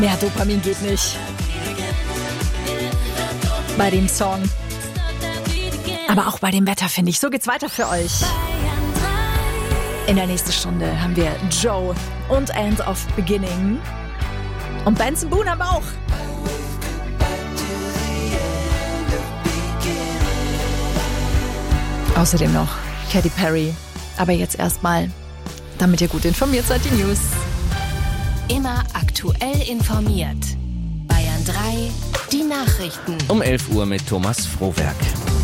Mehr Dopamin geht nicht. Bei dem Song. Aber auch bei dem Wetter, finde ich. So geht's weiter für euch. In der nächsten Stunde haben wir Joe und End of Beginning. Und Benson Boone haben wir auch. Außerdem noch Katy Perry. Aber jetzt erstmal, damit ihr gut informiert seid, die News. Immer aktuell informiert. Bayern 3, die Nachrichten. Um 11 Uhr mit Thomas Frohwerk.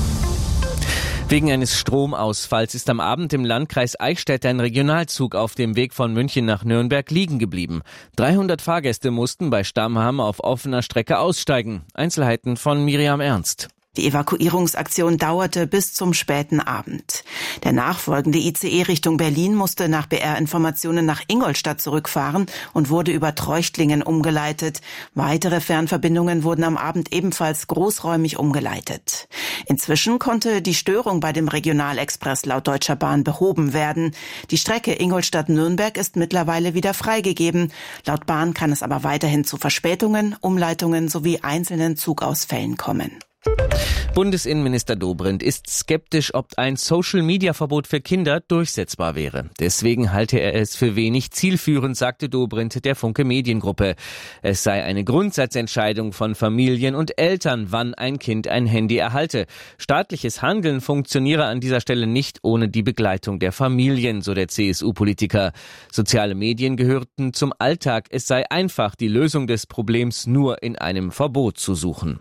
Wegen eines Stromausfalls ist am Abend im Landkreis Eichstätt ein Regionalzug auf dem Weg von München nach Nürnberg liegen geblieben. 300 Fahrgäste mussten bei Stammheim auf offener Strecke aussteigen. Einzelheiten von Miriam Ernst. Die Evakuierungsaktion dauerte bis zum späten Abend. Der nachfolgende ICE Richtung Berlin musste nach BR-Informationen nach Ingolstadt zurückfahren und wurde über Treuchtlingen umgeleitet. Weitere Fernverbindungen wurden am Abend ebenfalls großräumig umgeleitet. Inzwischen konnte die Störung bei dem Regionalexpress laut Deutscher Bahn behoben werden. Die Strecke Ingolstadt-Nürnberg ist mittlerweile wieder freigegeben. Laut Bahn kann es aber weiterhin zu Verspätungen, Umleitungen sowie einzelnen Zugausfällen kommen. Bundesinnenminister Dobrindt ist skeptisch, ob ein Social-Media-Verbot für Kinder durchsetzbar wäre. Deswegen halte er es für wenig zielführend, sagte Dobrindt der Funke Mediengruppe. Es sei eine Grundsatzentscheidung von Familien und Eltern, wann ein Kind ein Handy erhalte. Staatliches Handeln funktioniere an dieser Stelle nicht ohne die Begleitung der Familien, so der CSU-Politiker. Soziale Medien gehörten zum Alltag. Es sei einfach, die Lösung des Problems nur in einem Verbot zu suchen.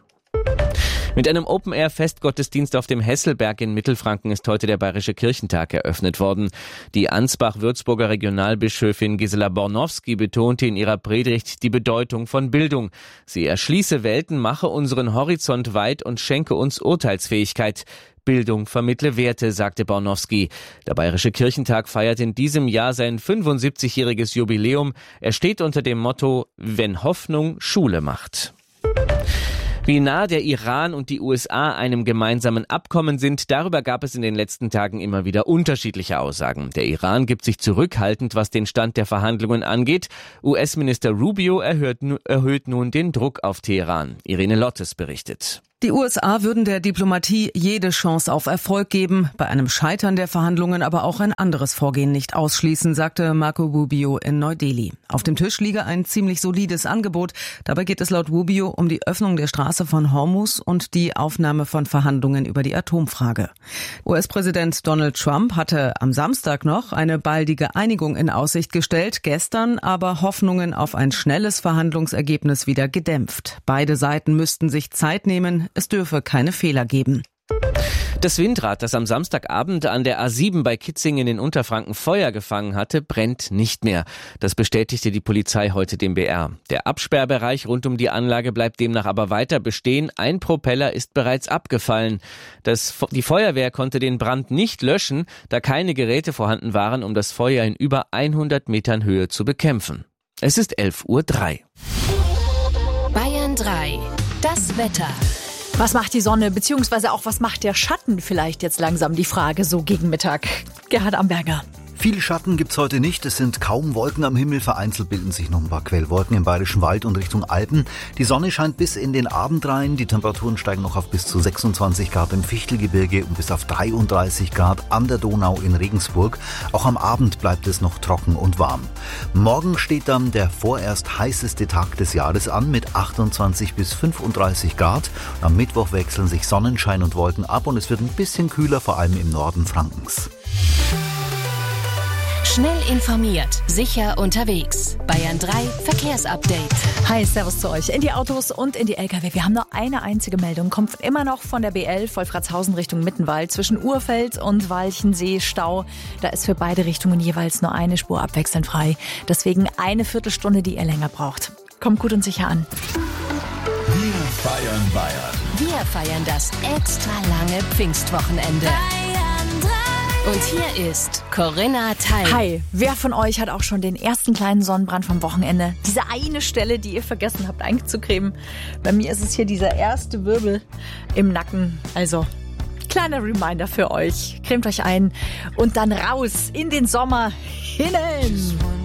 Mit einem Open-Air-Festgottesdienst auf dem Hesselberg in Mittelfranken ist heute der Bayerische Kirchentag eröffnet worden. Die Ansbach-Würzburger Regionalbischöfin Gisela Bornowski betonte in ihrer Predigt die Bedeutung von Bildung. Sie erschließe Welten, mache unseren Horizont weit und schenke uns Urteilsfähigkeit. Bildung vermittle Werte, sagte Bornowski. Der Bayerische Kirchentag feiert in diesem Jahr sein 75-jähriges Jubiläum. Er steht unter dem Motto: Wenn Hoffnung Schule macht. Wie nah der Iran und die USA einem gemeinsamen Abkommen sind, darüber gab es in den letzten Tagen immer wieder unterschiedliche Aussagen. Der Iran gibt sich zurückhaltend, was den Stand der Verhandlungen angeht. US-Minister Rubio erhöht nun den Druck auf Teheran. Irene Lottes berichtet. Die USA würden der Diplomatie jede Chance auf Erfolg geben, bei einem Scheitern der Verhandlungen aber auch ein anderes Vorgehen nicht ausschließen, sagte Marco Rubio in Neu-Delhi. Auf dem Tisch liege ein ziemlich solides Angebot. Dabei geht es laut Rubio um die Öffnung der Straße von Hormuz und die Aufnahme von Verhandlungen über die Atomfrage. US-Präsident Donald Trump hatte am Samstag noch eine baldige Einigung in Aussicht gestellt, gestern aber Hoffnungen auf ein schnelles Verhandlungsergebnis wieder gedämpft. Beide Seiten müssten sich Zeit nehmen. Es dürfe keine Fehler geben. Das Windrad, das am Samstagabend an der A7 bei Kitzingen in Unterfranken Feuer gefangen hatte, brennt nicht mehr. Das bestätigte die Polizei heute dem BR. Der Absperrbereich rund um die Anlage bleibt demnach aber weiter bestehen. Ein Propeller ist bereits abgefallen. Die Feuerwehr konnte den Brand nicht löschen, da keine Geräte vorhanden waren, um das Feuer in über 100 Metern Höhe zu bekämpfen. Es ist 11:03 Uhr. Bayern 3, das Wetter. Was macht die Sonne, beziehungsweise auch was macht der Schatten vielleicht jetzt langsam, die Frage so gegen Mittag. Gerhard Amberger. Viel Schatten gibt's heute nicht. Es sind kaum Wolken am Himmel. Vereinzelt bilden sich noch ein paar Quellwolken im Bayerischen Wald und Richtung Alpen. Die Sonne scheint bis in den Abend rein. Die Temperaturen steigen noch auf bis zu 26 Grad im Fichtelgebirge und bis auf 33 Grad an der Donau in Regensburg. Auch am Abend bleibt es noch trocken und warm. Morgen steht dann der vorerst heißeste Tag des Jahres an mit 28 bis 35 Grad. Am Mittwoch wechseln sich Sonnenschein und Wolken ab und es wird ein bisschen kühler, vor allem im Norden Frankens. Schnell informiert, sicher unterwegs. Bayern 3 Verkehrsupdate. Hi, servus zu euch. In die Autos und in die LKW. Wir haben nur eine einzige Meldung. Kommt immer noch von der B11 Wolfratshausen Richtung Mittenwald. Zwischen Urfeld und Walchensee Stau. Da ist für beide Richtungen jeweils nur eine Spur abwechselnd frei. Deswegen eine Viertelstunde, die ihr länger braucht. Kommt gut und sicher an. Wir feiern Bayern. Wir feiern das extra lange Pfingstwochenende. Und hier ist Corinna Teil. Hi, wer von euch hat auch schon den ersten kleinen Sonnenbrand vom Wochenende? Diese eine Stelle, die ihr vergessen habt einzucremen. Bei mir ist es hier dieser erste Wirbel im Nacken. Also, kleiner Reminder für euch. Cremt euch ein und dann raus in den Sommer hinein.